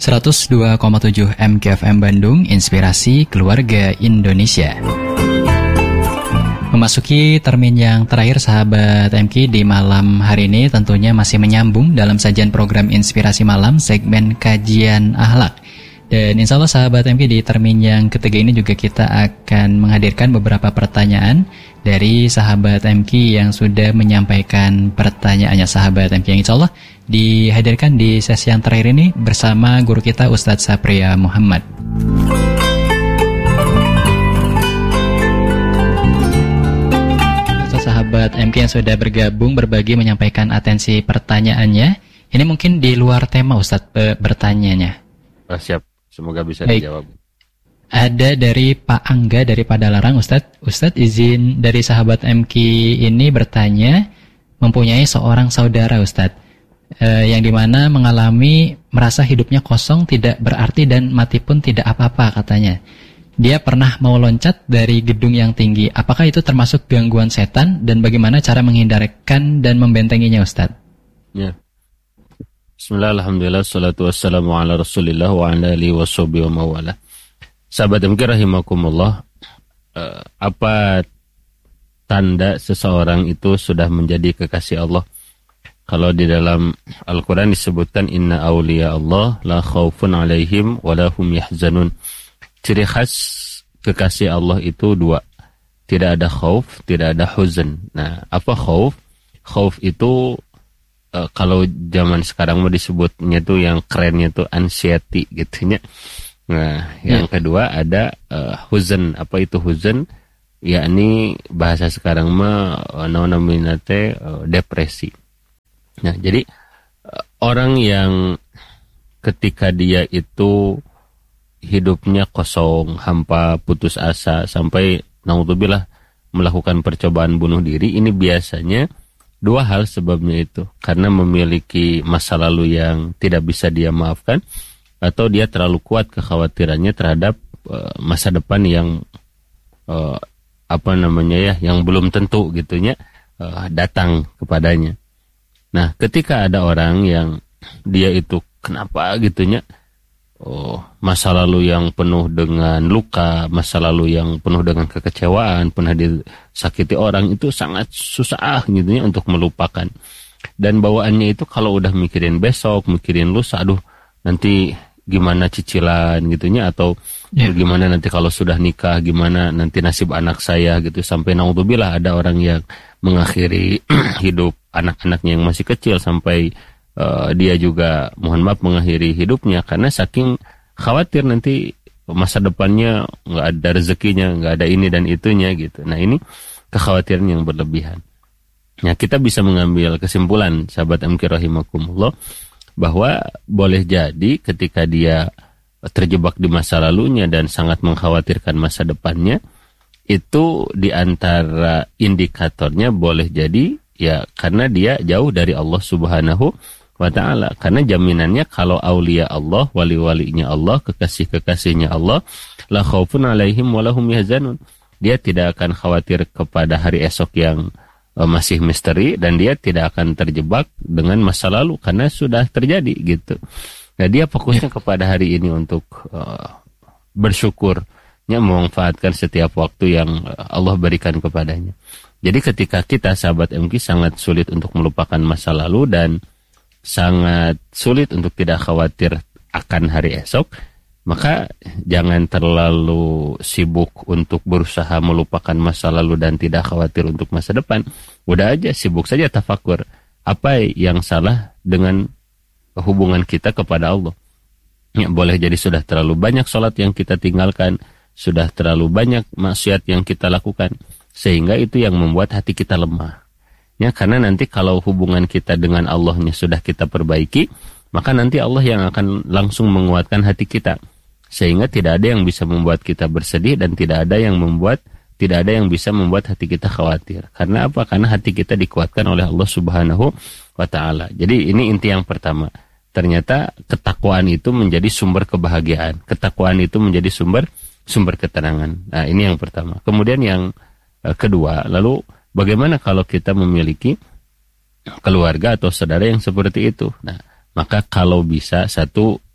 102,7 MKFM Bandung, Inspirasi Keluarga Indonesia. Memasuki termin yang terakhir sahabat MK di malam hari ini, tentunya masih menyambung dalam sajian program Inspirasi Malam segmen Kajian Akhlak. Dan insya Allah sahabat MK di termin yang ketiga ini juga kita akan menghadirkan beberapa pertanyaan dari sahabat MK yang sudah menyampaikan pertanyaannya. Sahabat MK yang insya Allah dihadirkan di sesi yang terakhir ini bersama guru kita Ustadz Sapria Muhammad. Sahabat MK yang sudah bergabung berbagi menyampaikan atensi pertanyaannya. Ini mungkin di luar tema Ustadz bertanyanya. Siap. Semoga bisa dijawab. Ada dari Pak Angga dari Padalarang, Ustadz izin dari sahabat MK ini bertanya, mempunyai seorang saudara Ustadz, yang dimana mengalami merasa hidupnya kosong, tidak berarti dan mati pun tidak apa-apa katanya. Dia pernah mau loncat dari gedung yang tinggi. Apakah itu termasuk gangguan setan dan bagaimana cara menghindarkan dan membentenginya Ustadz? Ya. Bismillah, alhamdulillah, salatu wassalamu ala rasulillah wa ala alihi wa sahbihi wa mawala. Sahabat MK rahimakumullah, apa tanda seseorang itu sudah menjadi kekasih Allah? Kalau di dalam Al-Quran disebutkan, inna awliya Allah la khawfun alaihim wa lahum yahzanun. Ciri khas kekasih Allah itu dua. Tidak ada khauf, tidak ada huzn. Nah, apa khauf? Khauf itu kalau zaman sekarang mau disebutnya tuh yang kerennya tuh anxiety gitu ya. Nah, yang kedua ada huzn. Apa itu huzn? Yakni bahasa sekarang mah namanya depresi. Nah, jadi orang yang ketika dia itu hidupnya kosong, hampa, putus asa sampai naudzubillah melakukan percobaan bunuh diri, ini biasanya dua hal sebabnya itu. Karena memiliki masa lalu yang tidak bisa dia maafkan, atau dia terlalu kuat kekhawatirannya terhadap masa depan yang yang belum tentu gitunya datang kepadanya. Nah, ketika ada orang yang dia itu kenapa gitunya, masa lalu yang penuh dengan luka, masa lalu yang penuh dengan kekecewaan, pernah disakiti orang, itu sangat susah gitu ya untuk melupakan. Dan bawaannya itu kalau udah mikirin besok, mikirin lusa, aduh nanti gimana cicilan gitu ya, atau gimana nanti kalau sudah nikah, gimana nanti nasib anak saya gitu. Sampai naudzubillah ada orang yang mengakhiri hidup anak-anaknya yang masih kecil, sampai dia juga mohon maaf mengakhiri hidupnya karena saking khawatir nanti masa depannya nggak ada rezekinya, nggak ada ini dan itunya gitu. Nah, ini kekhawatiran yang berlebihan. Nah, kita bisa mengambil kesimpulan sahabat MK rahimakumullah bahwa boleh jadi ketika dia terjebak di masa lalunya dan sangat mengkhawatirkan masa depannya, itu di antara indikatornya boleh jadi ya karena dia jauh dari Allah Subhanahu wa ta'ala. Karena jaminannya kalau aulia Allah, wali-walinya Allah, kekasih-kekasihnya Allah, la khaufun alaihim wa lahum yahzanun. Dia tidak akan khawatir kepada hari esok yang masih misteri, dan dia tidak akan terjebak dengan masa lalu karena sudah terjadi gitu. Nah, dia fokusnya kepada hari ini untuk bersyukurnya, memanfaatkan setiap waktu yang Allah berikan kepadanya. Jadi ketika kita sahabat MK sangat sulit untuk melupakan masa lalu dan sangat sulit untuk tidak khawatir akan hari esok, maka jangan terlalu sibuk untuk berusaha melupakan masa lalu dan tidak khawatir untuk masa depan. Udah aja sibuk saja tafakur. Apa yang salah dengan hubungan kita kepada Allah? Ya, boleh jadi sudah terlalu banyak sholat yang kita tinggalkan, sudah terlalu banyak maksiat yang kita lakukan, sehingga itu yang membuat hati kita lemah. Ya, karena nanti kalau hubungan kita dengan Allahnya sudah kita perbaiki, maka nanti Allah yang akan langsung menguatkan hati kita. Sehingga tidak ada yang bisa membuat kita bersedih dan tidak ada yang bisa membuat hati kita khawatir. Karena apa? Karena hati kita dikuatkan oleh Allah Subhanahu wa ta'ala. Jadi ini inti yang pertama. Ternyata ketakwaan itu menjadi sumber kebahagiaan. Ketakwaan itu menjadi sumber ketenangan. Nah, ini yang pertama. Kemudian yang kedua, lalu bagaimana kalau kita memiliki keluarga atau saudara yang seperti itu? Nah, maka kalau bisa satu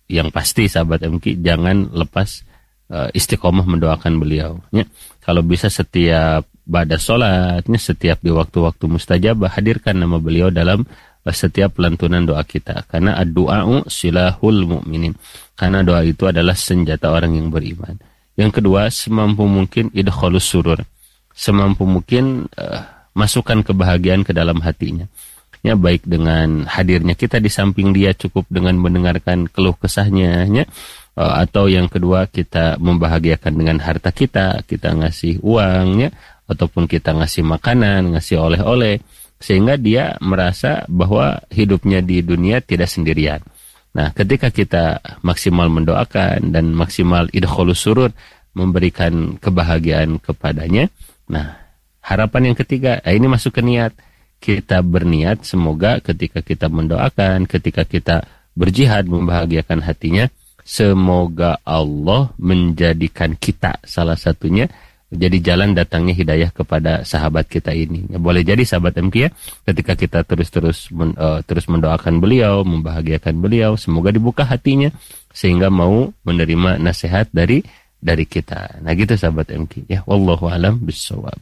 yang pasti sahabat MQ jangan lepas istiqomah mendoakan beliau. Ya. Kalau bisa setiap pada sholatnya, setiap di waktu-waktu mustajabah, hadirkan nama beliau dalam setiap lantunan doa kita. Karena ad-du'a'u silahul mu'minin. Karena doa itu adalah senjata orang yang beriman. Yang kedua, semampu mungkin idkhalus surur. Semampu mungkin masukkan kebahagiaan ke dalam hatinya. Ya, baik dengan hadirnya kita di samping dia, cukup dengan mendengarkan keluh kesahnya, ya. Atau yang kedua, kita membahagiakan dengan harta kita ngasih uang, ya, ataupun kita ngasih makanan, ngasih oleh-oleh, sehingga dia merasa bahwa hidupnya di dunia tidak sendirian. Nah, ketika kita maksimal mendoakan dan maksimal idkhalus surur, memberikan kebahagiaan kepadanya. Nah, harapan yang ketiga, ini masuk ke niat. Kita berniat semoga ketika kita mendoakan, ketika kita berjihad membahagiakan hatinya, semoga Allah menjadikan kita salah satunya jadi jalan datangnya hidayah kepada sahabat kita ini. Ya, boleh jadi sahabat MQ ya, ketika kita terus mendoakan beliau, membahagiakan beliau, semoga dibuka hatinya sehingga mau menerima nasihat dari kita. Nah gitu sahabat MQ ya. Wallahu a'lam bishawab.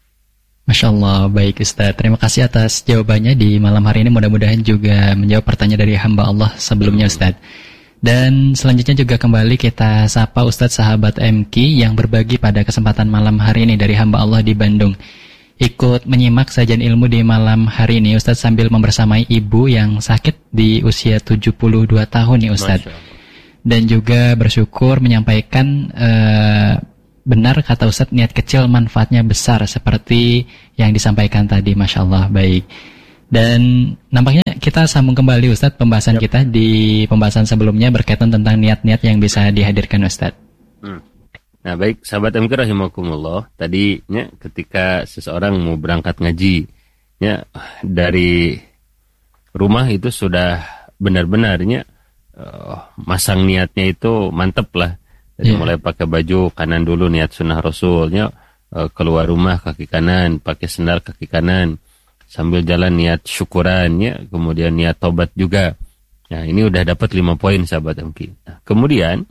Masya Allah, baik Ustaz. Terima kasih atas jawabannya di malam hari ini. Mudah-mudahan juga menjawab pertanyaan dari hamba Allah sebelumnya Ustaz. Dan selanjutnya juga kembali kita sapa Ustaz sahabat MQ yang berbagi pada kesempatan malam hari ini dari hamba Allah di Bandung. Ikut menyimak sajian ilmu di malam hari ini Ustaz sambil membersamai ibu yang sakit di usia 72 tahun nih Ustaz. Dan juga bersyukur menyampaikan benar kata Ustadz, niat kecil manfaatnya besar seperti yang disampaikan tadi. Masya Allah, baik. Dan nampaknya kita sambung kembali Ustadz pembahasan kita di pembahasan sebelumnya berkaitan tentang niat-niat yang bisa dihadirkan Ustadz. Nah baik, sahabat MQ rahimakumullah, tadinya ketika seseorang mau berangkat ngaji, ya dari rumah itu sudah benar-benarnya masang niatnya itu mantep lah. Jadi mulai pakai baju kanan dulu niat sunnah Rasulnya, keluar rumah kaki kanan, pakai sendal kaki kanan, sambil jalan niat syukurannya, kemudian niat tobat juga. Nah ini udah dapat 5 poin sahabat MQ. Nah, kemudian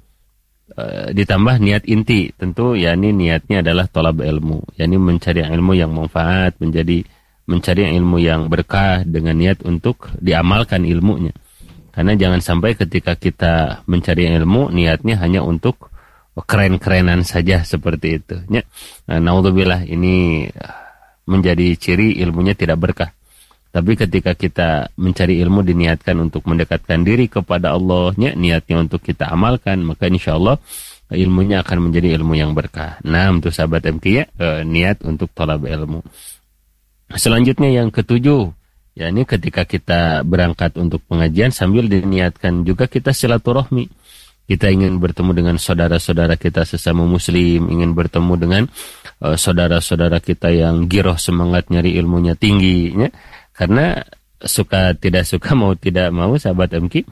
ditambah niat inti, tentu ya ini niatnya adalah tolab ilmu, yakni mencari ilmu yang manfaat, mencari ilmu yang berkah dengan niat untuk diamalkan ilmunya. Karena jangan sampai ketika kita mencari ilmu niatnya hanya untuk keren-kerenan saja seperti itu. Ya. Nah, naudzubillah, ini menjadi ciri ilmunya tidak berkah. Tapi ketika kita mencari ilmu diniatkan untuk mendekatkan diri kepada Allah, ya, niatnya untuk kita amalkan, maka insya Allah ilmunya akan menjadi ilmu yang berkah. Nah, untuk sahabat MQ ya, niat untuk thalab ilmu. Selanjutnya yang ketujuh, ya ini ketika kita berangkat untuk pengajian sambil diniatkan juga kita silaturahmi. Kita ingin bertemu dengan saudara-saudara kita sesama muslim, ingin bertemu dengan saudara-saudara kita yang giroh semangat nyari ilmunya tinggi, ya. Karena suka tidak suka mau tidak mau sahabat MQ,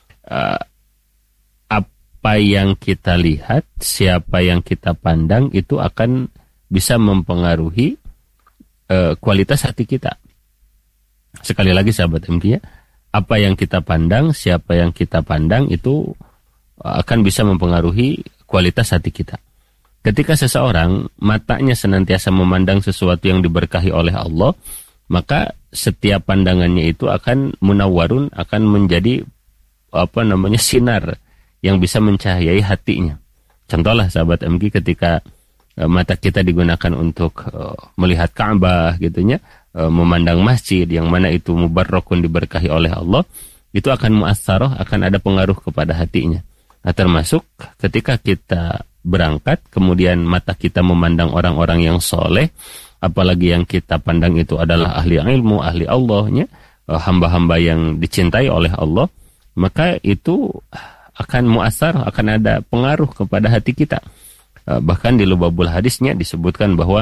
apa yang kita lihat, siapa yang kita pandang itu akan bisa mempengaruhi kualitas hati kita. Sekali lagi sahabat MQ ya, apa yang kita pandang, siapa yang kita pandang itu akan bisa mempengaruhi kualitas hati kita. Ketika seseorang matanya senantiasa memandang sesuatu yang diberkahi oleh Allah, maka setiap pandangannya itu akan munawwarun, akan menjadi sinar yang bisa mencahayai hatinya. Contohlah sahabat MQ, ketika mata kita digunakan untuk melihat Ka'bah gitunya, memandang masjid yang mana itu mubarakun, diberkahi oleh Allah, itu akan mu'assarah, akan ada pengaruh kepada hatinya. Nah, termasuk ketika kita berangkat, kemudian mata kita memandang orang-orang yang soleh, apalagi yang kita pandang itu adalah ahli ilmu, ahli Allahnya, hamba-hamba yang dicintai oleh Allah, maka itu akan mu'assarah, akan ada pengaruh kepada hati kita. Bahkan di Lubabul Hadisnya disebutkan bahwa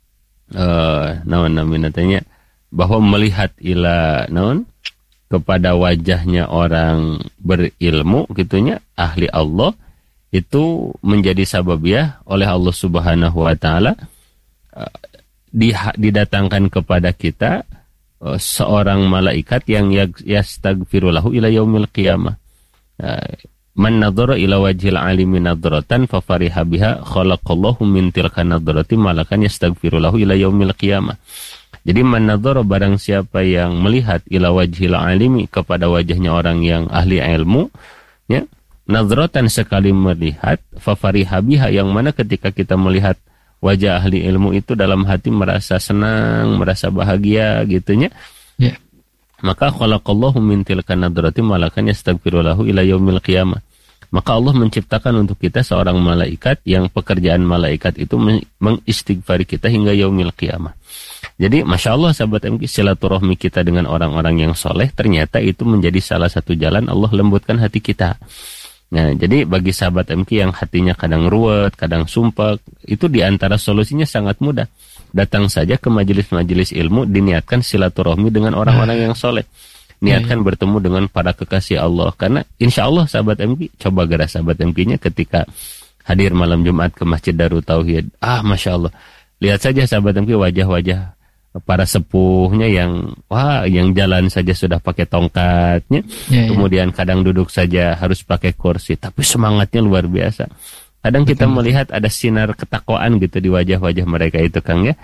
bahwa melihat kepada wajahnya orang berilmu gitunya, ahli Allah, itu menjadi sababiah oleh Allah Subhanahu wa taala didatangkan kepada kita seorang malaikat yang yastaghfiru lahu ila yaumil qiyamah. man nadhara ila wajhil alimi nadratan fa fariha biha khalaqallahu min tilka nadrati malakan yastaghfiru lahu ila yaumil qiyamah. Jadi man nadhara, barang siapa yang melihat ila wajhil alimi, kepada wajahnya orang yang ahli ilmu, ya, nadratan sekali melihat, fa fariha biha, yang mana ketika kita melihat wajah ahli ilmu itu dalam hati merasa senang, merasa bahagia gitunya. Ya. Maka khalaqallahu min tilka nadrati malakan yastaghfiru lahu ila yaumil qiyamah. Maka Allah menciptakan untuk kita seorang malaikat yang pekerjaan malaikat itu mengistighfari kita hingga yaumil qiyamah. Jadi Masya Allah sahabat MK, silaturahmi kita dengan orang-orang yang soleh ternyata itu menjadi salah satu jalan Allah lembutkan hati kita. Nah, jadi bagi sahabat MK yang hatinya kadang ruwet, kadang sumpek, itu diantara solusinya sangat mudah. Datang saja ke majelis-majelis ilmu, diniatkan silaturahmi dengan orang-orang yang soleh. Niatkan bertemu dengan para kekasih Allah. Karena insya Allah sahabat MK, coba gerak sahabat MK-nya ketika hadir malam Jumat ke Masjid Darut Tauhid. Masya Allah. Lihat saja sahabat MK wajah-wajah para sepuhnya yang jalan saja sudah pakai tongkatnya. Kemudian kadang duduk saja harus pakai kursi. Tapi semangatnya luar biasa. Kadang kita melihat ada sinar ketakwaan gitu di wajah-wajah mereka itu, Kang, ya.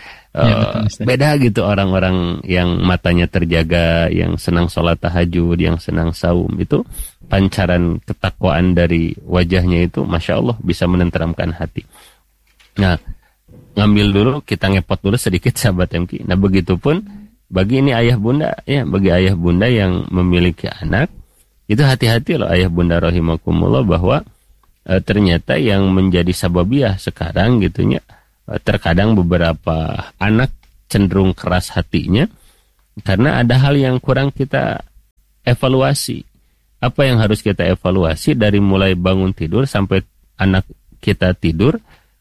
Beda gitu orang-orang yang matanya terjaga, yang senang sholat tahajud, yang senang saum. Itu pancaran ketakwaan dari wajahnya itu, Masya Allah, bisa menenteramkan hati. Nah, ngambil dulu, kita ngepot dulu sedikit sahabat MK. Nah, begitupun bagi ini ayah bunda, ya, bagi ayah bunda yang memiliki anak, itu hati-hati loh ayah bunda rahimakumullah, bahwa ternyata yang menjadi sababiah sekarang gitunya, terkadang beberapa anak cenderung keras hatinya karena ada hal yang kurang kita evaluasi. Apa yang harus kita evaluasi dari mulai bangun tidur sampai anak kita tidur?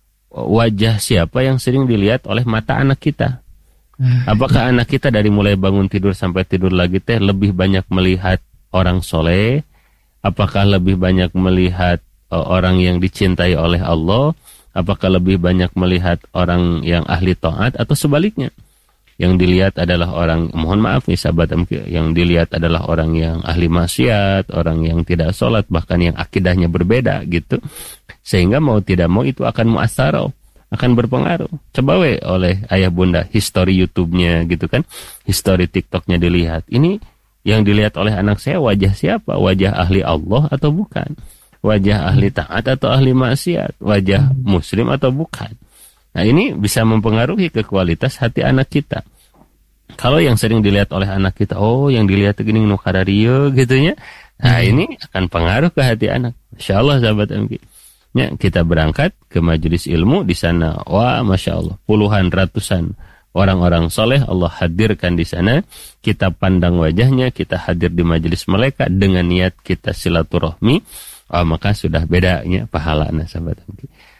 Wajah siapa yang sering dilihat oleh mata anak kita? Apakah anak kita dari mulai bangun tidur sampai tidur lagi lebih banyak melihat orang soleh? Apakah lebih banyak melihat orang yang dicintai oleh Allah? Apakah lebih banyak melihat orang yang ahli taat, atau sebaliknya? Yang dilihat adalah orang, mohon maaf nih sahabat MK, yang dilihat adalah orang yang ahli maksiat, orang yang tidak sholat, bahkan yang akidahnya berbeda gitu. Sehingga mau tidak mau itu akan muassaroh, akan berpengaruh. Coba oleh ayah bunda history YouTube-nya gitu kan, history TikTok-nya dilihat. Ini yang dilihat oleh anak saya wajah siapa? Wajah ahli Allah atau bukan? Wajah ahli taat atau ahli maksiat? Wajah muslim atau bukan? Nah, ini bisa mempengaruhi ke kualitas hati anak kita. Kalau yang sering dilihat oleh anak kita, yang dilihat gini nukarario gitu ya. Nah, ini akan pengaruh ke hati anak. Masya Allah sahabat MK. Ya, kita berangkat ke majelis ilmu di sana. Wah, Masya Allah, puluhan ratusan orang-orang soleh Allah hadirkan di sana. Kita pandang wajahnya, kita hadir di majelis mereka dengan niat kita silaturahmi. Maka sudah bedanya pahalanya sahabat MK.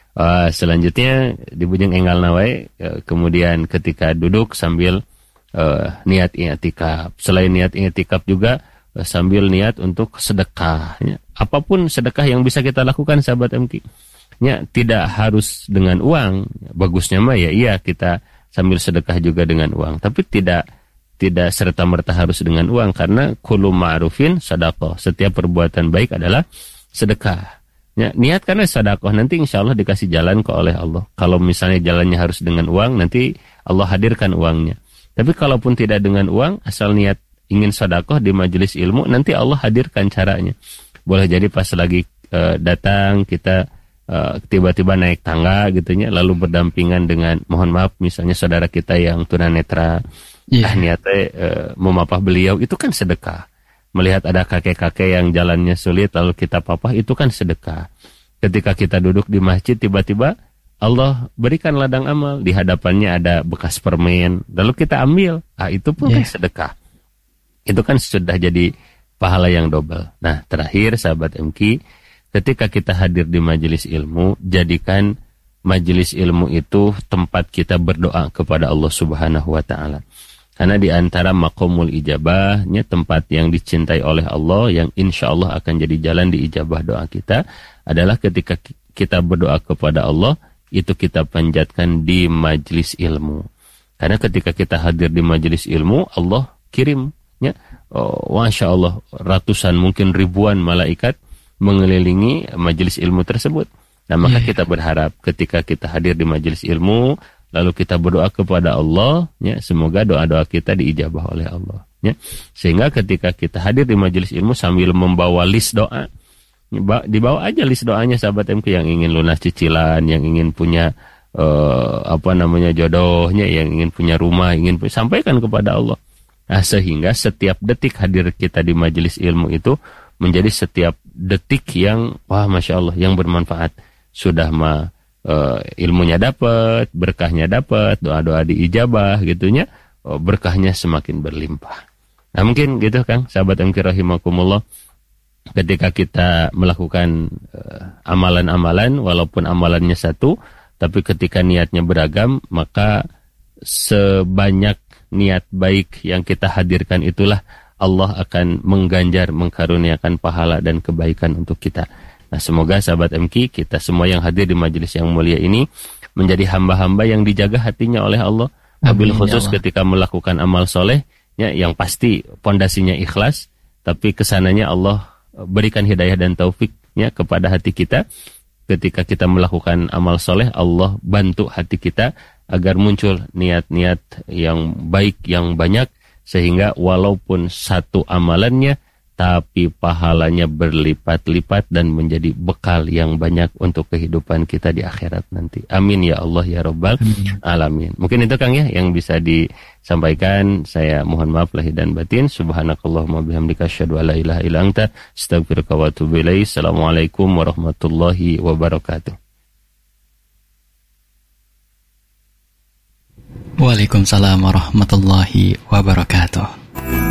Selanjutnya di Bujeng Enggal Nawai, kemudian ketika duduk sambil niat i'tikaf. Selain niat i'tikaf juga sambil niat untuk sedekah. Ya. Apapun sedekah yang bisa kita lakukan sahabat MK. Ya, tidak harus dengan uang. Bagusnya mah ya iya kita sambil sedekah juga dengan uang. Tapi tidak serta-merta harus dengan uang, karena kullu ma'rufin shadaqah. Setiap perbuatan baik adalah sedekah. Ya, niat karena sedekah, nanti insya Allah dikasih jalan oleh Allah. Kalau misalnya jalannya harus dengan uang, nanti Allah hadirkan uangnya. Tapi kalaupun tidak dengan uang, asal niat ingin sedekah di majelis ilmu, nanti Allah hadirkan caranya. Boleh jadi pas lagi datang kita tiba-tiba naik tangga gitunya, lalu berdampingan dengan, mohon maaf misalnya saudara kita yang tunanetra, niatnya memapah beliau, itu kan sedekah. Melihat ada kakek-kakek yang jalannya sulit lalu kita papah, itu kan sedekah. Ketika kita duduk di masjid, tiba-tiba Allah berikan ladang amal, di hadapannya ada bekas permen, lalu kita ambil, itu pun kan sedekah. Itu kan sudah jadi pahala yang double. Nah, terakhir sahabat MK, ketika kita hadir di majelis ilmu, jadikan majelis ilmu itu tempat kita berdoa kepada Allah Subhanahu wa Ta'ala. Karena di antara maqamul ijabahnya, tempat yang dicintai oleh Allah, yang insya Allah akan jadi jalan di ijabah doa kita, adalah ketika kita berdoa kepada Allah, itu kita panjatkan di majelis ilmu. Karena ketika kita hadir di majelis ilmu, Allah kirim, Masya Allah, ratusan mungkin ribuan malaikat mengelilingi majelis ilmu tersebut. Nah, maka kita berharap ketika kita hadir di majelis ilmu, lalu kita berdoa kepada Allah, ya, semoga doa-doa kita diijabah oleh Allah. Ya. Sehingga ketika kita hadir di majelis ilmu sambil membawa list doa, dibawa aja list doanya sahabat MK, yang ingin lunas cicilan, yang ingin punya jodohnya, yang ingin punya rumah, sampaikan kepada Allah. Nah, sehingga setiap detik hadir kita di majelis ilmu itu menjadi setiap detik yang Masya Allah, yang bermanfaat. Sudah ilmunya dapat, berkahnya dapat, doa-doa diijabah gitunya, berkahnya semakin berlimpah. Nah, mungkin gitu Kang, sahabat MK rahimakumullah, ketika kita melakukan amalan-amalan, walaupun amalannya satu, tapi ketika niatnya beragam, maka sebanyak niat baik yang kita hadirkan itulah Allah akan mengganjar, mengkaruniakan pahala dan kebaikan untuk kita. Nah, semoga sahabat MK, kita semua yang hadir di majelis yang mulia ini menjadi hamba-hamba yang dijaga hatinya oleh Allah. Wabil khusus ketika melakukan amal soleh, ya, yang pasti pondasinya ikhlas, tapi kesananya Allah berikan hidayah dan taufiknya kepada hati kita. Ketika kita melakukan amal soleh, Allah bantu hati kita agar muncul niat-niat yang baik yang banyak, sehingga walaupun satu amalannya, tapi pahalanya berlipat-lipat dan menjadi bekal yang banyak untuk kehidupan kita di akhirat nanti. Amin ya Allah ya Rabbal alamin. Mungkin itu Kang ya yang bisa disampaikan. Saya mohon maaf lahir dan batin. Subhanakallahumma bihamdika asyhadu an la ilaha illa anta astaghfiruka wa atubu ilaik. Assalamualaikum warahmatullahi wabarakatuh. Waalaikumsalam warahmatullahi wabarakatuh.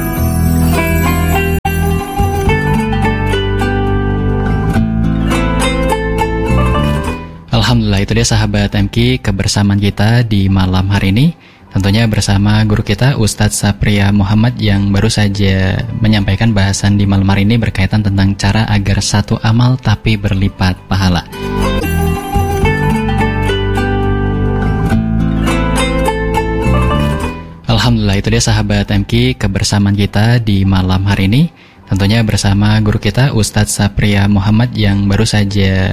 Alhamdulillah, itu dia sahabat MK kebersamaan kita di malam hari ini. Tentunya bersama guru kita Ustadz Sapria Muhammad yang baru saja menyampaikan bahasan di malam hari ini berkaitan tentang cara agar satu amal tapi berlipat pahala. Alhamdulillah, itu dia sahabat MK kebersamaan kita di malam hari ini. Tentunya bersama guru kita Ustadz Sapria Muhammad yang baru saja